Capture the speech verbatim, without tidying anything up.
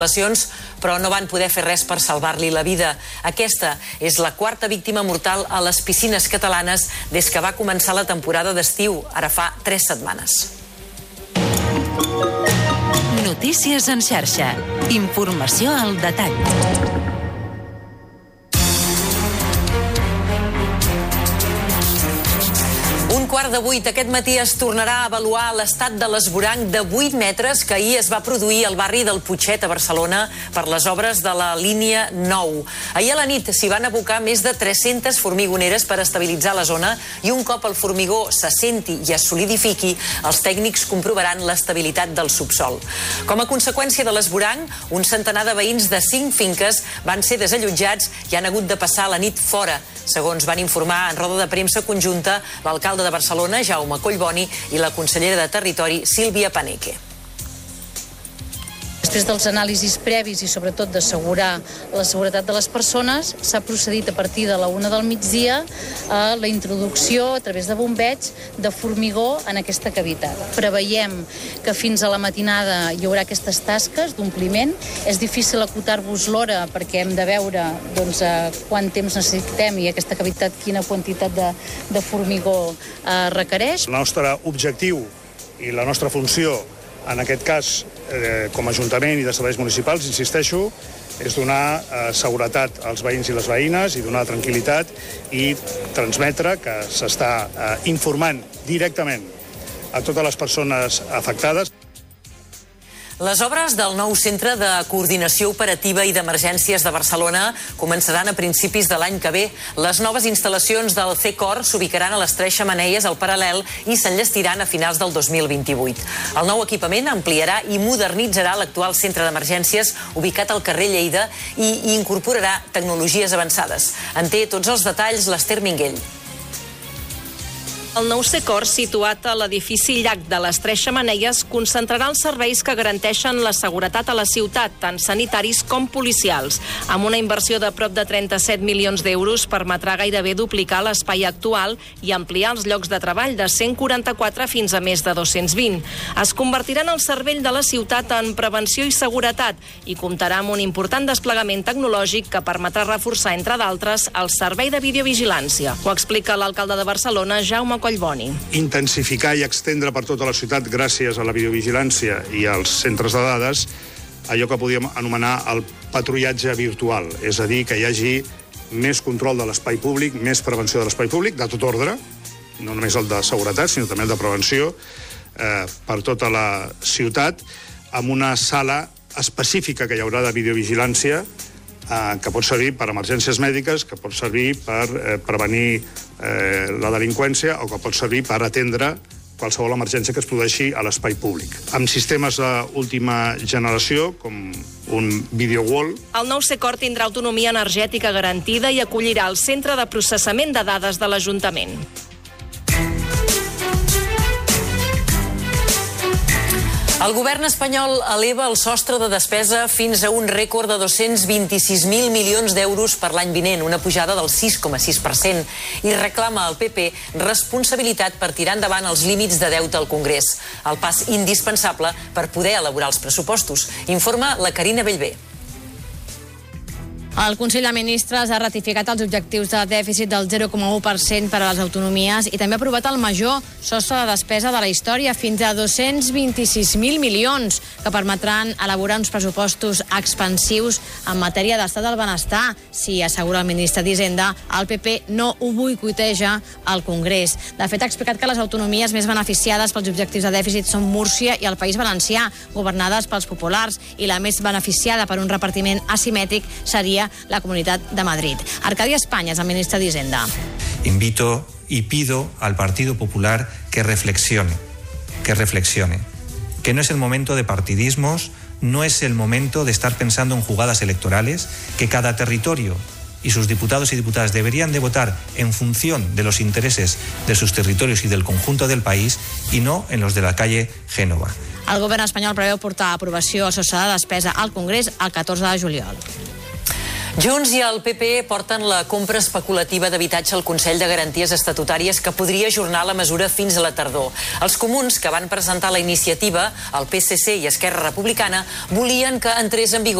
però no van poder fer res per salvar-li la vida. Aquesta és la quarta víctima mortal a les piscines catalanes des que va començar la temporada d'estiu, ara fa tres setmanes. Notícies en xarxa. Informació al detall. Un quart de vuit aquest matí es tornarà a avaluar l'estat de l'esvoranc de vuit metres que ahir es va produir al barri del Putxet a Barcelona per les obres de la línia nou. Ahir a la nit s'hi van abocar més de tres-centes formigoneres per estabilitzar la zona i un cop el formigó s'assenti i es solidifiqui, els tècnics comprovaran l'estabilitat del subsol. Com a conseqüència de l'esvoranc, un centenar de veïns de cinc finques van ser desallotjats i han hagut de passar la nit fora. Segons van informar en roda de premsa conjunta l'alcalde de Barcelona, Jaume Collboni, i la consellera de Territori, Sílvia Paneque. Després dels anàlisis previs i sobretot d'assegurar la seguretat de les persones, s'ha procedit a partir de la una del migdia a la introducció a través de bombeig de formigó en aquesta cavitat. Preveiem que fins a la matinada hi haurà aquestes tasques d'ompliment. És difícil acotar-vos l'hora perquè hem de veure doncs, quant temps necessitem i aquesta cavitat quina quantitat de, de formigó eh, requereix. El nostre objectiu i la nostra funció en aquest cas, eh, com a Ajuntament i de serveis municipals, insisteixo, és donar eh, seguretat als veïns i les veïnes i donar tranquil·litat i transmetre que s'està eh, informant directament a totes les persones afectades. Les obres del nou Centre de Coordinació Operativa i d'Emergències de Barcelona començaran a principis de l'any que ve. Les noves instal·lacions del C cor s'ubicaran a les tres xemeneies al paral·lel i s'enllestiran a finals del dos mil vint-i-vuit. El nou equipament ampliarà i modernitzarà l'actual centre d'emergències ubicat al carrer Lleida i incorporarà tecnologies avançades. En té tots els detalls l'Ester Minguell. El nou C cor, situat a l'edifici Llac de les Tres Xemeneies, concentrarà els serveis que garanteixen la seguretat a la ciutat, tant sanitaris com policials. Amb una inversió de prop de trenta-set milions d'euros, permetrà gairebé duplicar l'espai actual i ampliar els llocs de treball de cent quaranta-quatre fins a més de dos-cents vint. Es convertirà en el cervell de la ciutat en prevenció i seguretat i comptarà amb un important desplegament tecnològic que permetrà reforçar, entre d'altres, el servei de videovigilància. Ho explica l'alcalde de Barcelona, Jaume Collboni. Intensificar i extendre per tota la ciutat, gràcies a la videovigilància i als centres de dades, allò que podíem anomenar el patrullatge virtual, és a dir, que hi hagi més control de l'espai públic, més prevenció de l'espai públic, de tot ordre, no només el de seguretat, sinó també el de prevenció, eh, per tota la ciutat, amb una sala específica que hi haurà de videovigilància, eh, que pot servir per emergències mèdiques, que pot servir per eh, prevenir eh, la delinqüència o que pot servir per atendre qualsevol emergència que es produeixi a l'espai públic. Amb sistemes d'última generació, com un video wall. El nou C cor tindrà autonomia energètica garantida i acollirà el centre de processament de dades de l'Ajuntament. El govern espanyol eleva el sostre de despesa fins a un rècord de dos-cents vint-i-sis mil milions d'euros per l'any vinent, una pujada del sis coma sis per cent, i reclama al P P responsabilitat per tirar endavant els límits de deute al Congrés, el pas indispensable per poder elaborar els pressupostos. Informa la Carina Bellver. El Consell de Ministres ha ratificat els objectius de dèficit del zero coma u per cent per a les autonomies i també ha aprovat el major sostre de despesa de la història, fins a dos-cents vint-i-sis mil milions, que permetran elaborar uns pressupostos expansius en matèria d'estat del benestar. Si assegura el ministre d'Hisenda, el P P no ho boicoteja al Congrés. De fet, ha explicat que les autonomies més beneficiades pels objectius de dèficit són Múrcia i el País Valencià, governades pels populars, i la més beneficiada per un repartiment asimètric seria la Comunitat de Madrid. Arcadi España és el ministre d'Hisenda. Invito y pido al Partido Popular que reflexione, que reflexione, que no es el momento de partidismos, no es el momento de estar pensando en jugadas electorales, que cada territorio y sus diputados y diputadas deberían de votar en función de los intereses de sus territorios y del conjunto del país y no en los de la calle Génova. El govern espanyol preveu portar a aprovació el sostre de despesa al Congrés el catorze de juliol. Junts i el P P porten la compra especulativa d'habitatge al Consell de Garanties Estatutàries que podria ajornar la mesura fins a la tardor. Els comuns, que van presentar la iniciativa, el P S C i Esquerra Republicana, volien que entrés en vigor